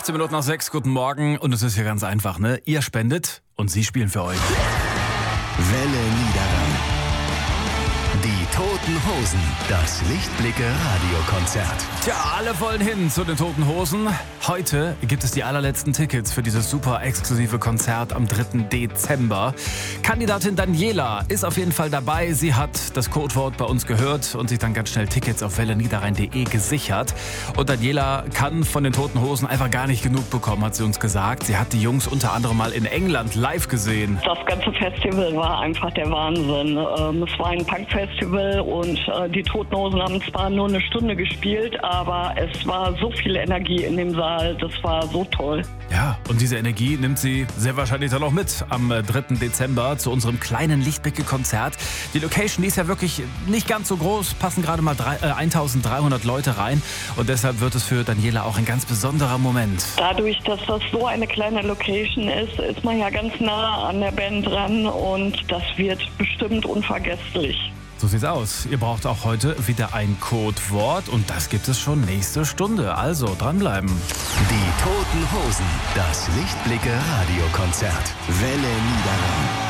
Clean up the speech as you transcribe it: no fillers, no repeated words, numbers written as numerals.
18 Minuten nach 6, guten Morgen. Und es ist hier ganz einfach, ne? Ihr spendet und sie spielen für euch. Welle Niederrhein. Die Toten Hosen, das Lichtblicke-Radiokonzert. Tja, alle wollen hin zu den Toten Hosen. Heute gibt es die allerletzten Tickets für dieses super exklusive Konzert am 3. Dezember. Kandidatin Daniela ist auf jeden Fall dabei. Sie hat das Codewort bei uns gehört und sich dann ganz schnell Tickets auf welleniederrhein.de gesichert. Und Daniela kann von den Toten Hosen einfach gar nicht genug bekommen, hat sie uns gesagt. Sie hat die Jungs unter anderem mal in England live gesehen. Das ganze Festival war einfach der Wahnsinn. Es war ein Punkfestival und die Toten Hosen haben zwar nur eine Stunde gespielt, aber es war so viel Energie in dem Saal. Das war so toll. Ja, und diese Energie nimmt sie sehr wahrscheinlich dann auch mit am 3. Dezember zu unserem kleinen Lichtblicke-Konzert. Die Location, die ist ja wirklich nicht ganz so groß, passen gerade mal 1300 Leute rein und deshalb wird es für Daniela auch ein ganz besonderer Moment. Dadurch, dass das so eine kleine Location ist, ist man ja ganz nah an der Band dran und das wird bestimmt unvergesslich. So sieht's aus. Ihr braucht auch heute wieder ein Codewort und das gibt es schon nächste Stunde. Also dranbleiben. Die Toten Hosen, das Lichtblicke-Radiokonzert. Welle Niederrhein.